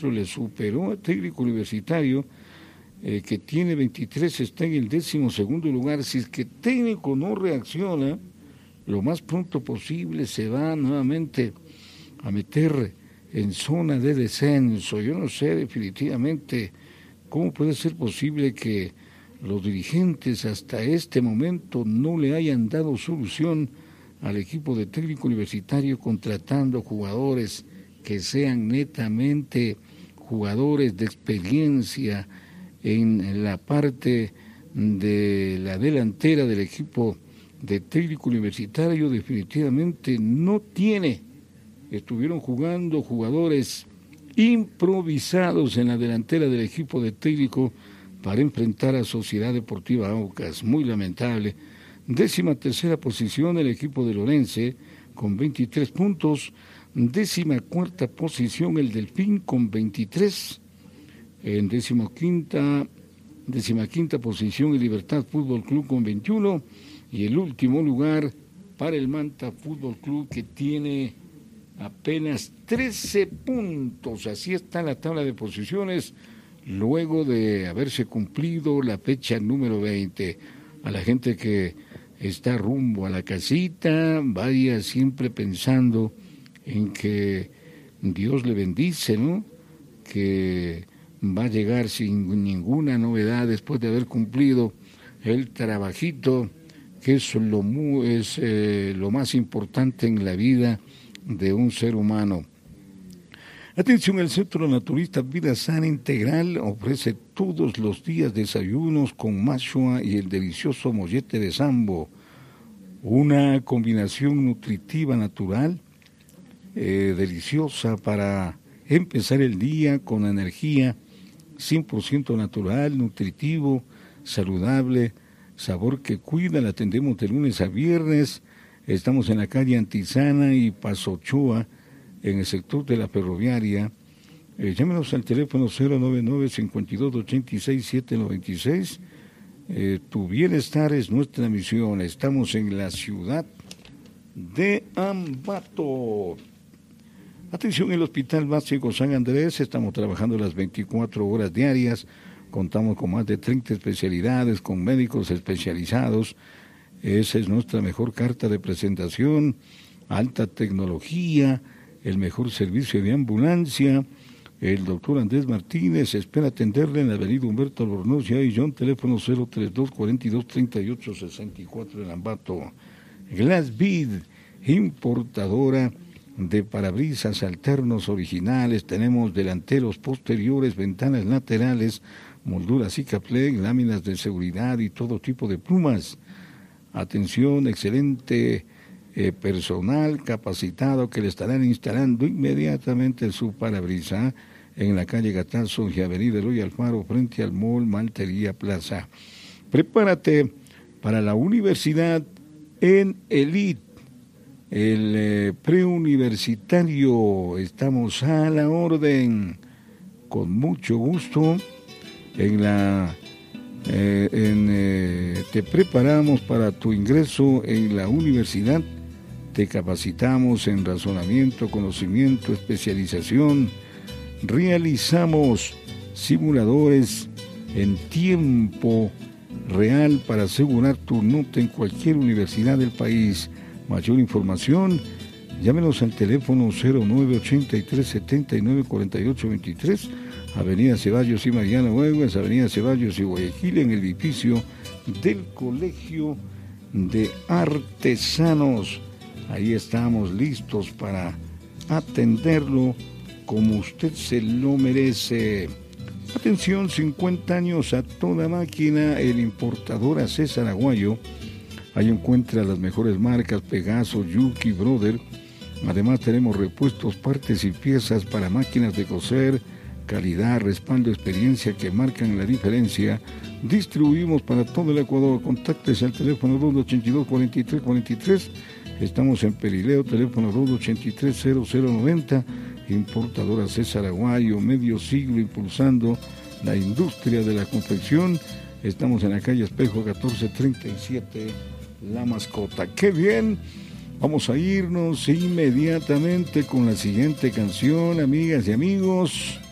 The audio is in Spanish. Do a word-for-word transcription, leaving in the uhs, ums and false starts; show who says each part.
Speaker 1: Centro le superó a Técnico Universitario, eh, que tiene veintitrés, está en el décimo segundo lugar. Si es que Técnico no reacciona, lo más pronto posible se va nuevamente a meter en zona de descenso. Yo no sé definitivamente cómo puede ser posible que los dirigentes hasta este momento no le hayan dado solución al equipo de Técnico Universitario, contratando jugadores que sean netamente jugadores de experiencia en la parte de la delantera del equipo de Técnico Universitario. Definitivamente no tiene. Estuvieron jugando jugadores improvisados en la delantera del equipo de Técnico para enfrentar a Sociedad Deportiva Aucas. Muy lamentable. Décima tercera posición el equipo de Lorense con veintitrés puntos. Décima cuarta posición el Delfín con veintitrés. En décima quinta, décima quinta posición el Libertad Fútbol Club con veintiuno. Y el último lugar para el Manta Fútbol Club, que tiene apenas trece puntos. Así está la tabla de posiciones luego de haberse cumplido la fecha número veinte. A la gente que está rumbo a la casita, vaya siempre pensando en que Dios le bendice, ¿no? Que va a llegar sin ninguna novedad después de haber cumplido el trabajito, que es lo, mu- es, eh, lo más importante en la vida de un ser humano. Atención, el Centro Naturista Vida Sana Integral ofrece todos los días desayunos con mashua y el delicioso mollete de sambo, una combinación nutritiva natural, eh, deliciosa para empezar el día con energía, cien por ciento natural, nutritivo, saludable, sabor que cuida. La atendemos de lunes a viernes. Estamos en la calle Antizana y Paso Ochoa, en el sector de la ferroviaria. Eh, llámenos al teléfono cero nueve nueve, cinco dos, ocho seis, siete nueve seis. Eh, tu bienestar es nuestra misión. Estamos en la ciudad de Ambato. Atención, el Hospital Básico San Andrés. Estamos trabajando las veinticuatro horas diarias. Contamos con más de treinta especialidades, con médicos especializados. Esa es nuestra mejor carta de presentación. Alta tecnología, el mejor servicio de ambulancia. El doctor Andrés Martínez espera atenderle en la avenida Humberto Albornoz y Ayllón, teléfono cero treinta y dos, cuarenta y dos, treinta y ocho, sesenta y cuatro en Ambato. Glassvid, importadora de parabrisas alternos originales. Tenemos delanteros, posteriores, ventanas laterales, molduras Cicaplex, láminas de seguridad y todo tipo de plumas. Atención, excelente eh, personal capacitado que le estarán instalando inmediatamente su parabrisa en la calle Gatazo y avenida Eloy Alfaro, frente al Mall Maltería Plaza. Prepárate para la universidad en Elite, el eh, preuniversitario. Estamos a la orden, con mucho gusto. En la eh, en, eh, te preparamos para tu ingreso en la universidad. Te capacitamos en razonamiento, conocimiento, especialización. Realizamos simuladores en tiempo real para asegurar tu nota en cualquier universidad del país. Mayor información, llámenos al teléfono cero nueve, ochenta y tres, setenta y nueve, cuarenta y ocho, veintitrés, Avenida Ceballos y Mariano Huegues, Avenida Ceballos y Guayaquil, en el edificio del Colegio de Artesanos. Ahí estamos listos para atenderlo como usted se lo merece. Atención, cincuenta años a toda máquina. El importador César Aguayo. Ahí encuentra las mejores marcas: Pegaso, Yuki, Brother. Además tenemos repuestos, partes y piezas para máquinas de coser. Calidad, respaldo, experiencia que marcan la diferencia. Distribuimos para todo el Ecuador. Contáctese al teléfono dos ochenta y dos, cuarenta y tres cuarenta y tres. Estamos en Perileo, teléfono dos ochenta y tres, cero cero noventa. Importadora César Aguayo, medio siglo impulsando la industria de la confección. Estamos en la calle Espejo catorce treinta y siete, La Mascota. ¡Qué bien! Vamos a irnos inmediatamente con la siguiente canción, amigas y amigos.